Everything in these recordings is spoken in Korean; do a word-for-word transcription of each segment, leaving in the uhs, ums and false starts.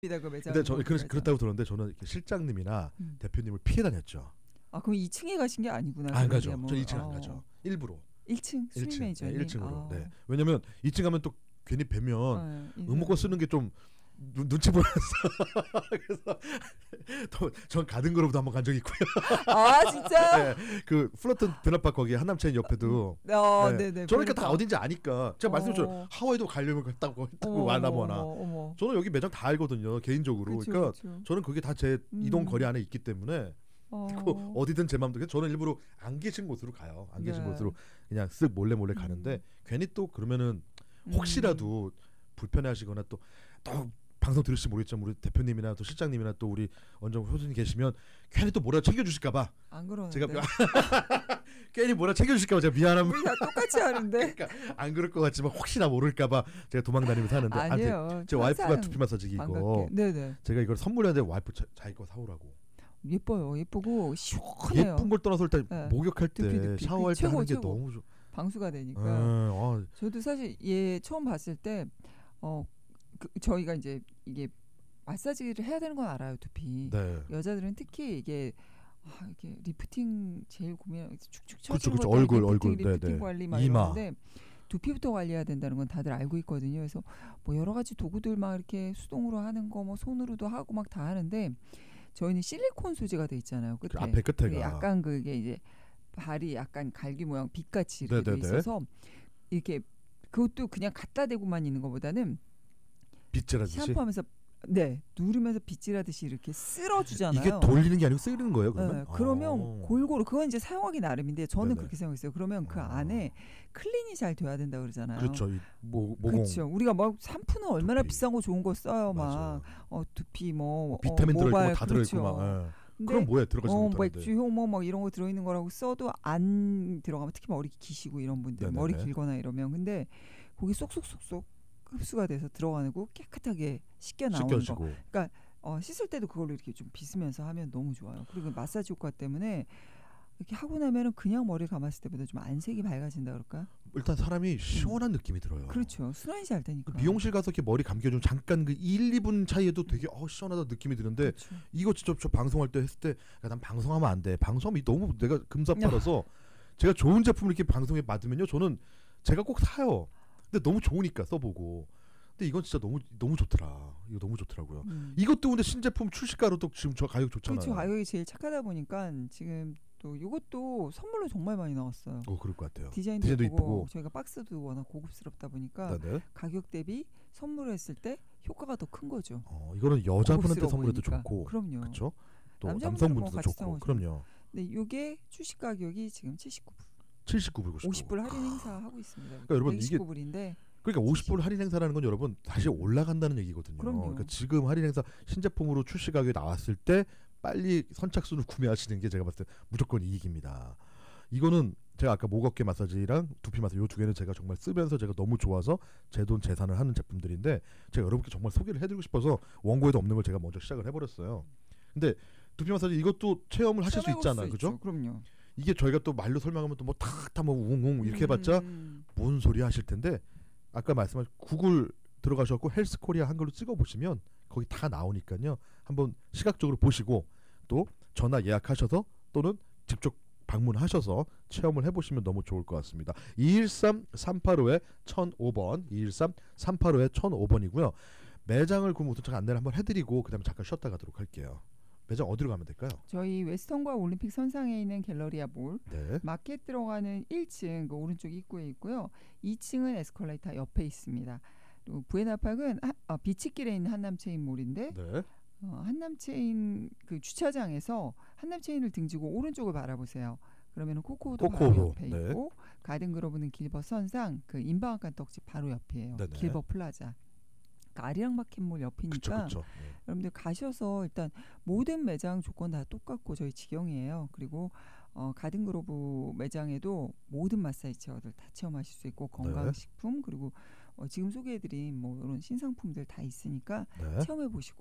그 매장. 근데 저 그렇, 그렇다고 들었는데 저는 실장님이나 음. 대표님을 피해 다녔죠. 아 그럼 이 층에 가신 게 아니구나. 안 가죠. 뭐. 저 이 층 안 어. 가죠. 일부러. 일 층 수입 매니저님. 네, 일 층으로. 아. 네. 왜냐면 이 층 가면 또 괜히 뵈면 어, 의무권 쓰는 게 좀 눈치 보여서 그래서 전 가든그로브도 한번 간 적이 있고요. 아 진짜? 네, 그 플러튼 베너팍 거기 한남체인 옆에도. 어, 네. 네네. 저는 다 어딘지 아니까 제가 어. 말씀드렸죠. 하와이도 가려면 갔다고 했다고 와나보나. 저는 여기 매장 다 알거든요 개인적으로. 그쵸, 그러니까 그쵸. 저는 그게 다 제 음. 이동 거리 안에 있기 때문에. 어. 어디든 제 마음대로 저는 일부러 안 계신 곳으로 가요. 안 계신 네. 곳으로 그냥 쓱 몰래 몰래 음. 가는데 괜히 또 그러면은 혹시라도 음. 불편해하시거나 또 또 방송 들으실지 모르겠지만 우리 대표님이나 또 실장님이나 또 우리 원정 효수님 계시면 괜히 또 뭐라 챙겨주실까봐. 안 그러는데. 제가 괜히 뭐라 챙겨주실까봐 제가 미안합니다. 우리 다 똑같이 하는데. 그러니까 안 그럴 것 같지만 혹시나 모를까봐 제가 도망다니면서 하는데. 아니에요. 제 와이프가 두피 마사지기 이거. 네네. 제가 이걸 선물했는데 와이프 자, 자기 거 사오라고. 예뻐요. 예쁘고 시원해요. 예쁜 걸 떠나서 일단 네. 목욕할 때 두피, 두피. 샤워할 때 최고, 하는 게 최고. 너무 좋. 방수가 되니까. 네, 어. 저도 사실 얘 처음 봤을 때 어 그, 저희가 이제 이게 마사지를 해야 되는 건 알아요 두피. 네. 여자들은 특히 이게 아, 이게 리프팅 제일 고민 축축 그쵸, 처지는 그쵸. 것도 얼굴, 리프팅, 얼굴. 리프팅 네네. 관리 막 이마. 이러는데 두피부터 관리해야 된다는 건 다들 알고 있거든요. 그래서 뭐 여러 가지 도구들 막 이렇게 수동으로 하는 거 뭐 손으로도 하고 막 다 하는데 저희는 실리콘 소재가 돼 있잖아요. 끝에. 그 앞에 끝에가 약간 그게 이제 발이 약간 갈기 모양 빛같이 이렇게 네네네. 돼 있어서 이렇게 그것도 그냥 갖다 대고만 있는 것보다는 빗질하듯이 샴푸하면서 네 누르면서 빗질하듯이 이렇게 쓸어주잖아요. 이게 돌리는 게 아니고 쓰는 거예요, 그러면? 네, 그러면 아. 골고루 그건 이제 사용하기 나름인데 저는 네네. 그렇게 생각했어요. 그러면 그 아. 안에 클린이 잘 돼야 된다 그러잖아요. 그렇죠. 이 모, 모공. 그렇죠. 우리가 막 샴푸는 얼마나 두피. 비싼 거 좋은 거 써요. 막 맞아요. 어, 두피 뭐 뭐 비타민 어, 들어있고 모발, 뭐 다 그렇죠. 들어있고 막. 예. 근데 그럼 뭐에 들어가지 어, 못하는데. 맥주 효모 막 이런 거 들어있는 거라고 써도 안 들어가면 특히 머리 기시고 이런 분들 네네네. 머리 길거나 이러면 근데 거기 쏙쏙쏙쏙 흡수가 돼서 들어가고 깨끗하게 씻겨 나오는 씻겨지고. 거. 그러니까 어, 씻을 때도 그걸로 이렇게 좀 빗으면서 하면 너무 좋아요. 그리고 마사지 효과 때문에 이렇게 하고 나면은 그냥 머리 감았을 때보다 좀 안색이 밝아진다 그럴까? 일단 사람이 시원한 음. 느낌이 들어요. 그렇죠. 순환이 잘 되니까. 그 미용실 가서 이렇게 머리 감겨주면 잠깐 그 일, 이 분 차이에도 되게 어, 시원하다 느낌이 드는데 그렇죠. 이거 진짜 저 방송할 때 했을 때 야, 난 방송하면 안 돼. 방송하면 너무 내가 금사빠라서 제가 좋은 제품을 이렇게 방송에 받으면요. 저는 제가 꼭 사요. 근데 너무 좋으니까 써보고. 근데 이건 진짜 너무 너무 좋더라. 이거 너무 좋더라고요. 음. 이것도 근데 신제품 출시가로도 지금 저 가격 좋잖아요. 그렇죠. 가격이 제일 착하다 보니까 지금 또 이것도 선물로 정말 많이 나왔어요. 어, 그럴 것 같아요. 디자인도, 디자인도 이쁘고, 이쁘고 저희가 박스도 워낙 고급스럽다 보니까 네네. 가격 대비 선물을 했을 때 효과가 더 큰 거죠. 어, 이거는 여자분한테 선물해도 보이니까. 좋고, 그럼요. 그렇죠. 또 남성분들도 뭐 남성분들도 좋고, 그럼요. 네, 이게 출시 가격이 지금 칠십구 불. 칠십구 불, 오십 불 할인 행사 하고 있습니다. 그러니까 여러분 이게 백십구 불인데 그러니까 오십 불 할인 행사라는 건 여러분 다시 올라간다는 얘기거든요. 그럼요. 그러니까 지금 할인 행사 신제품으로 출시 가격이 나왔을 때 빨리 선착순을 구매하시는 게 제가 봤을 때 무조건 이익입니다. 이거는 제가 아까 목 어깨 마사지랑 두피 마사지 이 두 개는 제가 정말 쓰면서 제가 너무 좋아서 제 돈 재산을 하는 제품들인데 제가 여러분께 정말 소개를 해드리고 싶어서 원고에도 없는 걸 제가 먼저 시작을 해버렸어요. 근데 두피 마사지 이것도 체험을 하실 수 있잖아요, 그죠? 그럼요. 이게 저희가 또 말로 설명하면 또 뭐 탁탁 뭐 웅웅 이렇게 해봤자 음. 뭔 소리 하실 텐데 아까 말씀하신 구글 들어가셔서 헬스코리아 한글로 찍어보시면 거기 다 나오니까요. 한번 시각적으로 보시고 또 전화 예약하셔서 또는 직접 방문하셔서 체험을 해보시면 너무 좋을 것 같습니다. 이일삼 삼팔오 천오 번 이일삼 삼팔오 천오 번이고요. 매장을 그럼 제가 안내를 한번 해드리고 그 다음에 잠깐 쉬었다 가도록 할게요. 매장 어디로 가면 될까요? 저희 웨스턴과 올림픽 선상에 있는 갤러리아 몰 네. 마켓 들어가는 일 층 그 오른쪽 입구에 있고요. 이 층은 에스컬레이터 옆에 있습니다. 그리고 부에나팍은 하, 아, 비치길에 있는 한남체인몰인데 네. 어, 한남체인 그 주차장에서 한남체인을 등지고 오른쪽을 바라보세요. 그러면 코코도 바로 코코도, 옆에 네. 있고 가든그로브는 길버 선상 그 인방앗간 떡집 바로 옆이에요. 네네. 길버 플라자. 그러니까 아리랑 마켓몰 옆이니까 그쵸, 그쵸. 네. 여러분들 가셔서 일단 모든 매장 조건 다 똑같고 저희 직영이에요. 그리고 어, 가든그로브 매장에도 모든 마사지 체어들 다 체험하실 수 있고 건강식품 그리고 어, 지금 소개해드린 뭐 이런 신상품들 다 있으니까 네. 체험해보시고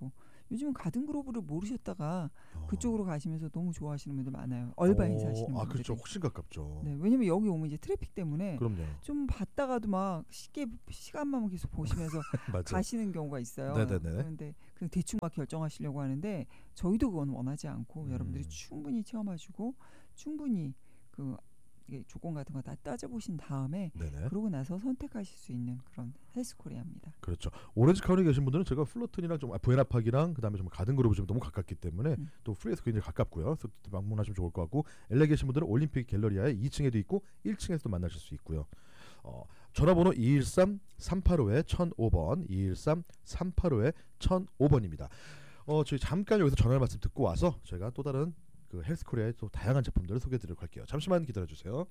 요즘은 가든그로브를 모르셨다가 어. 그쪽으로 가시면서 너무 좋아하시는 분들 많아요. 얼바 행사하시는 어, 아, 분들이. 그렇죠. 훨씬 가깝죠. 네, 왜냐면 여기 오면 이제 트래픽 때문에 그럼요. 좀 봤다가도 막 쉽게 시간만 계속 보시면서 가시는 경우가 있어요. 네네네. 그런데 그냥 대충 막 결정하시려고 하는데 저희도 그건 원하지 않고 음. 여러분들이 충분히 체험하시고 충분히 그 이게 조건 같은 거 다 따져보신 다음에 네네. 그러고 나서 선택하실 수 있는 그런 헬스코리아입니다. 그렇죠. 오렌지 카운티에 계신 분들은 제가 플로튼이랑 좀 부에나팍이랑 그다음에 좀 가든그로브 좀 너무 가깝기 때문에 음. 또 프리에서 굉장히 가깝고요. 그래서 방문하시면 좋을 것 같고 엘에이 계신 분들은 올림픽 갤러리아에 이 층에도 있고 일 층에서도 만나실 수 있고요. 어, 전화번호 이일삼 삼팔오 천오 번 이일삼 삼팔오 천오 번입니다. 어, 저희 잠깐 여기서 전화 말씀 듣고 와서 저희가 또 다른 그 헬스코리아의 또 다양한 제품들을 소개해드리도록 할게요. 잠시만 기다려주세요.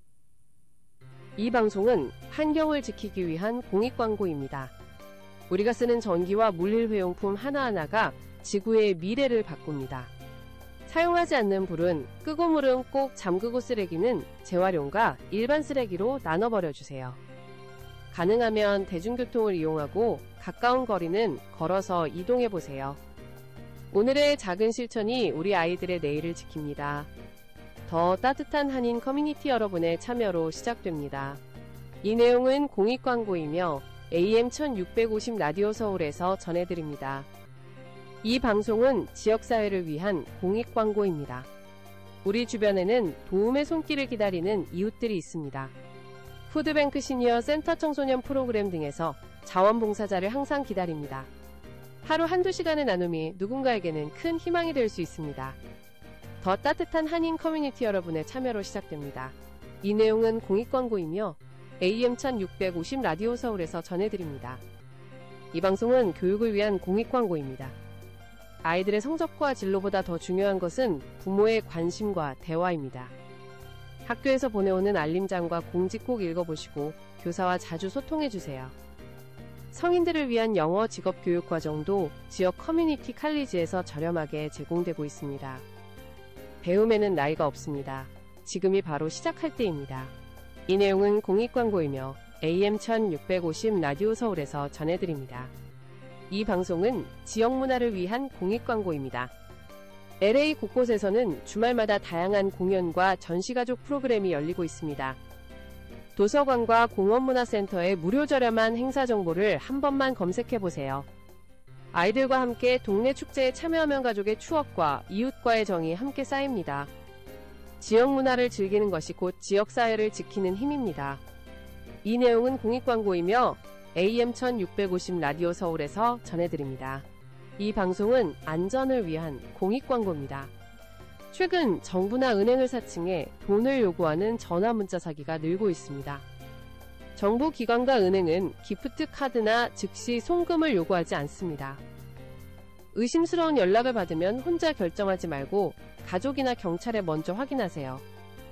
이 방송은 환경을 지키기 위한 공익광고입니다. 우리가 쓰는 전기와 물일회용품 하나하나가 지구의 미래를 바꿉니다. 사용하지 않는 불은 끄고 물은 꼭 잠그고 쓰레기는 재활용과 일반 쓰레기로 나눠버려주세요. 가능하면 대중교통을 이용하고 가까운 거리는 걸어서 이동해보세요. 오늘의 작은 실천이 우리 아이들의 내일을 지킵니다. 더 따뜻한 한인 커뮤니티 여러분의 참여로 시작됩니다. 이 내용은 공익광고이며 에이엠 천육백오십 라디오 서울에서 전해드립니다. 이 방송은 지역사회를 위한 공익광고입니다. 우리 주변에는 도움의 손길을 기다리는 이웃들이 있습니다. 푸드뱅크 시니어 센터 청소년 프로그램 등에서 자원봉사자를 항상 기다립니다. 하루 한두 시간의 나눔이 누군가에게는 큰 희망이 될 수 있습니다. 더 따뜻한 한인 커뮤니티 여러분의 참여로 시작됩니다. 이 내용은 공익광고이며 에이엠 천육백오십 라디오 서울에서 전해드립니다. 이 방송은 교육을 위한 공익광고입니다. 아이들의 성적과 진로보다 더 중요한 것은 부모의 관심과 대화입니다. 학교에서 보내오는 알림장과 공지 꼭 읽어보시고 교사와 자주 소통해주세요. 성인들을 위한 영어 직업 교육 과정도 지역 커뮤니티 칼리지에서 저렴하게 제공되고 있습니다. 배움에는 나이가 없습니다. 지금이 바로 시작할 때입니다. 이 내용은 공익광고이며 에이엠 천육백오십 라디오 서울에서 전해드립니다. 이 방송은 지역 문화를 위한 공익광고입니다. 엘에이 곳곳에서는 주말마다 다양한 공연과 전시가족 프로그램이 열리고 있습니다. 도서관과 공원문화센터의 무료 저렴한 행사 정보를 한 번만 검색해보세요. 아이들과 함께 동네 축제에 참여하면 가족의 추억과 이웃과의 정이 함께 쌓입니다. 지역 문화를 즐기는 것이 곧 지역사회를 지키는 힘입니다. 이 내용은 공익광고이며 에이엠 천육백오십 라디오 서울에서 전해드립니다. 이 방송은 안전을 위한 공익광고입니다. 최근 정부나 은행을 사칭해 돈을 요구하는 전화문자 사기가 늘고 있습니다. 정부 기관과 은행은 기프트 카드나 즉시 송금을 요구하지 않습니다. 의심스러운 연락을 받으면 혼자 결정하지 말고 가족이나 경찰에 먼저 확인하세요.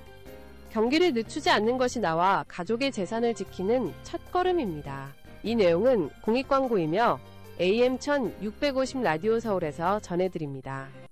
경기를 늦추지 않는 것이 나와 가족의 재산을 지키는 첫걸음입니다. 이 내용은 공익광고이며 에이엠 천육백오십 라디오 서울에서 전해드립니다.